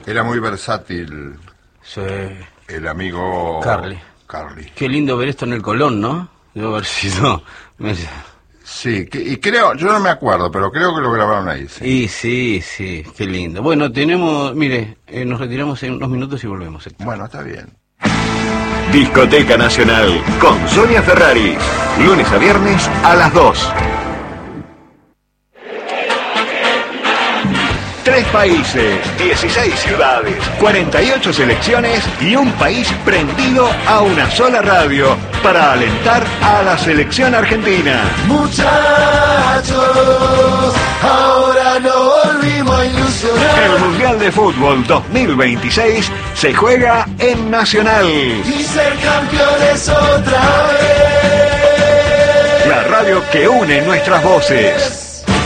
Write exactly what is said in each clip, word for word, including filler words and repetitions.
Era muy versátil. Sí. El amigo Carly. Carly. Qué lindo ver esto en el Colón, ¿no? Debo haber sido... Sí, que, y creo, yo no me acuerdo, pero creo que lo grabaron ahí. Sí, y sí, sí, qué lindo. Bueno, tenemos, mire, eh, nos retiramos en unos minutos y volvemos, Héctor. Bueno, está bien. Discoteca Nacional con Sonia Ferraris. Lunes a viernes a las dos. Tres países, dieciséis ciudades, cuarenta y ocho selecciones y un país prendido a una sola radio para alentar a la selección argentina. Muchachos, ahora no volvimos a ilusionar. El Mundial de Fútbol dos mil veintiséis se juega en Nacional. Y ser campeones otra vez. La radio que une nuestras voces.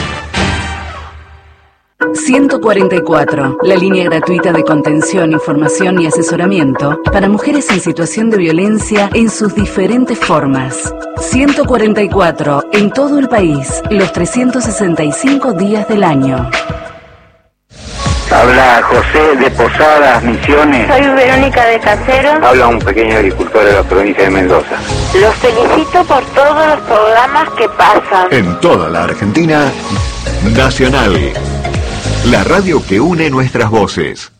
ciento cuarenta y cuatro, la línea gratuita de contención, información y asesoramiento para mujeres en situación de violencia en sus diferentes formas. ciento cuarenta y cuatro, en todo el país, los trescientos sesenta y cinco días del año. Habla José de Posadas, Misiones. Soy Verónica de Casero. Habla un pequeño agricultor de la provincia de Mendoza. Los felicito por todos los programas que pasan. En toda la Argentina, Nacional. La radio que une nuestras voces.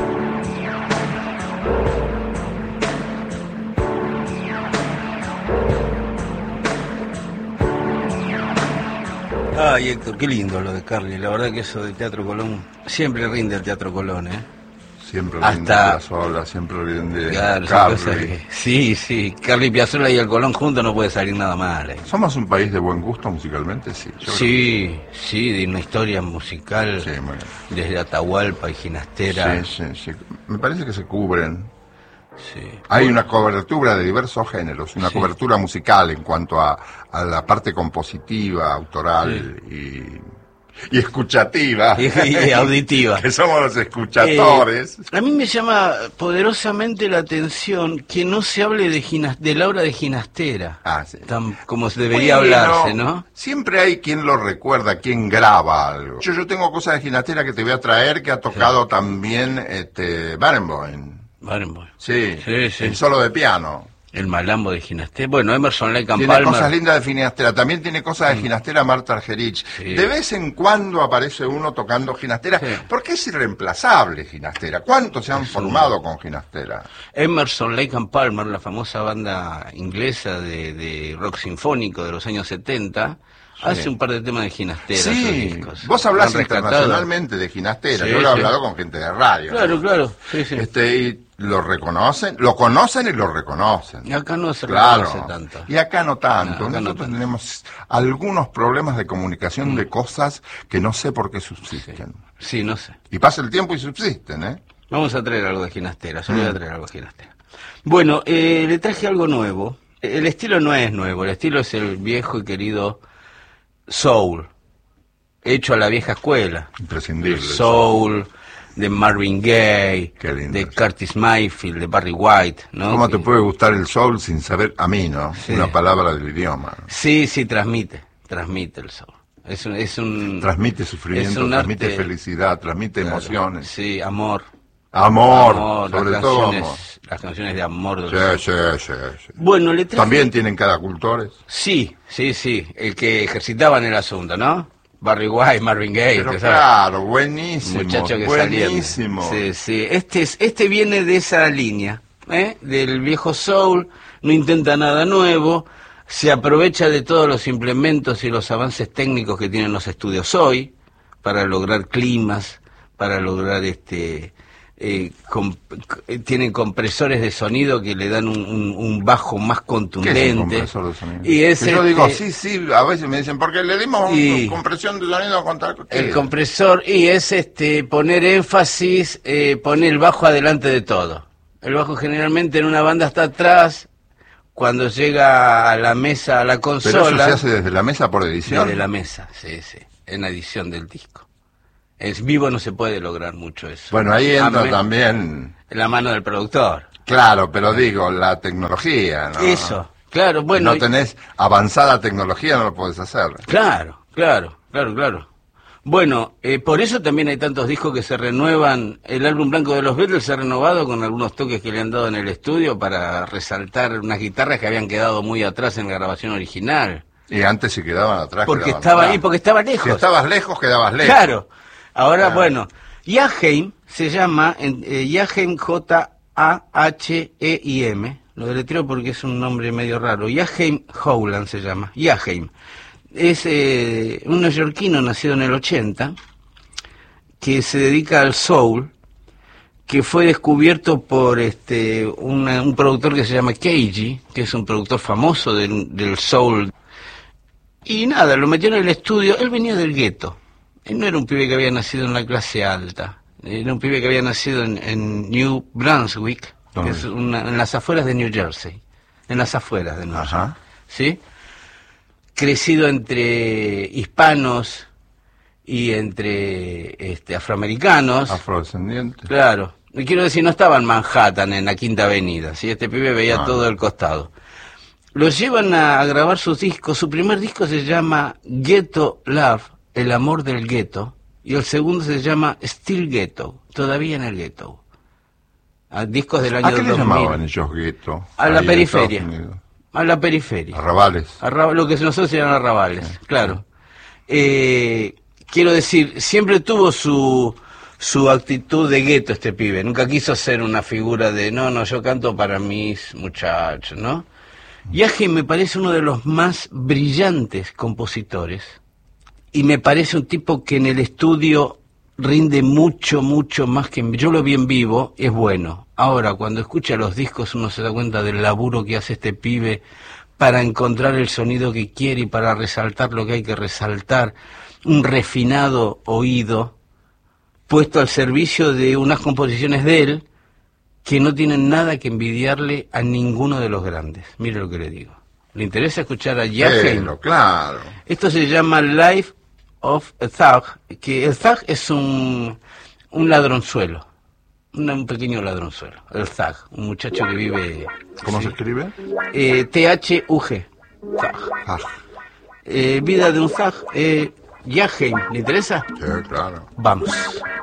Ay, Héctor, qué lindo lo de Carly. La verdad que eso del Teatro Colón siempre rinde el Teatro Colón, ¿eh? Siempre Hasta... rinde Piazzolla, siempre rinde claro, Carly. Que... Sí, sí, Carly Piazzolla y el Colón juntos no puede salir nada mal. ¿eh? ¿Somos un país de buen gusto musicalmente? Sí. Yo sí, creo. sí, de una historia musical sí, bueno. Desde Atahualpa y Ginastera. Sí, sí, sí. Me parece que se cubren. Sí. Hay una cobertura de diversos géneros, una sí. cobertura musical en cuanto a, a la parte compositiva, autoral sí. y... Y escuchativa. Y, y auditiva. Que somos los escuchatores. Eh, a mí me llama poderosamente la atención que no se hable de, ginas, de la obra de Ginastera. Ah, sí. Tan como se debería bueno, hablarse, ¿no? Siempre hay quien lo recuerda, quien graba algo. Yo, yo tengo cosas de Ginastera que te voy a traer, que ha tocado sí. también este, Barenboim. Barenboim. Sí, sí, sí. El solo de piano. El malambo de Ginastera. Bueno, Emerson Lake and Tiene Palmer. cosas lindas de Ginastera. También tiene cosas de Ginastera Marta Argerich. Sí. De vez en cuando aparece uno tocando Ginastera. Sí. Porque es irreemplazable Ginastera. ¿Cuántos se han es formado un... con Ginastera? Emerson Lake and Palmer, la famosa banda inglesa de, de rock sinfónico de los años setenta, sí. hace un par de temas de Ginastera. Sí, discos. Vos hablás internacionalmente de Ginastera. Sí, Yo lo he sí. hablado con gente de radio. Claro, ¿no? claro. Sí, sí. Este, y lo reconocen, lo conocen y lo reconocen. Y acá no se claro. reconoce tanto. Y acá no tanto. No, acá Nosotros no tanto. tenemos algunos problemas de comunicación mm. de cosas que no sé por qué subsisten. Sí. sí, no sé. Y pasa el tiempo y subsisten, ¿eh? Vamos a traer algo de Ginastera, yo mm. voy a traer algo de Ginastera. Bueno, eh, le traje algo nuevo. El estilo no es nuevo, el estilo es el viejo y querido soul, hecho a la vieja escuela. Imprescindible. Soul, de Marvin Gaye, de Curtis Mayfield, de Barry White, ¿no? ¿Cómo te puede gustar el soul sin saber, a mí, no? Sí. Una palabra del idioma. Sí, sí, transmite, transmite el soul. Es un... Es un transmite sufrimiento, transmite arte, felicidad, transmite claro, emociones. Sí, amor. Amor, amor sobre las todo canciones, amor. Las canciones de amor. Sí, sí, sí, sí. Bueno, le traje... ¿También tienen caracultores? Sí, sí, sí, el que ejercitaban el asunto, ¿no? Barry White, Marvin Gaye. Pero claro, buenísimo, muchacho que buenísimo. Salían. Sí, sí. Este, es, este viene de esa línea, ¿eh? Del viejo soul, no intenta nada nuevo, se aprovecha de todos los implementos y los avances técnicos que tienen los estudios hoy para lograr climas, para lograr este... Eh, comp tienen compresores de sonido que le dan un, un, un bajo más contundente. ¿Qué es un compresor de sonido? Y es yo este... digo, sí, sí, a veces me dicen, porque le dimos y... una compresión de sonido con tal... El compresor, y es este poner énfasis, eh, poner el bajo adelante de todo. El bajo generalmente en una banda está atrás, cuando llega a la mesa, a la consola... ¿Pero eso se hace desde la mesa por edición? Desde la mesa, sí, sí, en la edición del disco. En vivo no se puede lograr mucho eso. Bueno, ahí entra me... también... la mano del productor. Claro, pero digo, la tecnología, ¿no? Eso, claro, bueno... Si no tenés avanzada tecnología, no lo podés hacer. Claro, claro, claro, claro. Bueno, eh, por eso también hay tantos discos que se renuevan. El álbum blanco de los Beatles se ha renovado con algunos toques que le han dado en el estudio para resaltar unas guitarras que habían quedado muy atrás en la grabación original. Y antes se quedaban atrás. Porque quedaban estaba atrás. ahí, porque estaba lejos. Si estabas lejos, quedabas lejos. Claro. Ahora, Claro. bueno, Jaheim se llama, eh, Jaheim, J A H E I M, lo deletreo porque es un nombre medio raro. Jaheim Howland se llama, Jaheim. Es eh, un neoyorquino nacido en el ochenta, que se dedica al soul, que fue descubierto por este una, un productor que se llama K G, que es un productor famoso del, del soul. Y nada, lo metió en el estudio. Él venía del gueto. Él no era un pibe que había nacido en la clase alta. Era un pibe que había nacido en, en New Brunswick, que es una, en las afueras de New Jersey. En las afueras de New Jersey. ¿Sí? Crecido entre hispanos y entre este, afroamericanos. Afrodescendientes. Claro. Y quiero decir, no estaba en Manhattan, en la Quinta Avenida, ¿sí? Este pibe veía No, todo no. el costado. Los llevan a, a grabar sus discos. Su primer disco se llama Ghetto Love, El amor del gueto, y el segundo se llama Still Ghetto, todavía en el gueto. A discos del año ¿A qué le dos mil. llamaban ellos gueto? A la ahí en periferia. Estados Unidos? A la periferia. Arrabales. Arraba- lo que nosotros se llaman arrabales, sí, claro. Eh, quiero decir, siempre tuvo su su actitud de gueto este pibe. Nunca quiso ser una figura de, no, no, yo canto para mis muchachos, ¿no? Jaheim me parece uno de los más brillantes compositores y me parece un tipo que en el estudio rinde mucho, mucho más que en... Yo lo vi en vivo, es bueno. Ahora, cuando escucha los discos uno se da cuenta del laburo que hace este pibe para encontrar el sonido que quiere y para resaltar lo que hay que resaltar. Un refinado oído puesto al servicio de unas composiciones de él que no tienen nada que envidiarle a ninguno de los grandes. Mire lo que le digo. ¿Le interesa escuchar a Jaheim? Pero, claro. Esto se llama Life of a Thug, que el thug es un, un ladronzuelo, un, un pequeño ladronzuelo, el thug, un muchacho que vive... ¿Cómo sí, se escribe? eh, T H U G, thug. Ah, Eh, vida de un thug, eh, Jaheim, ¿le interesa? sí, claro. Vamos.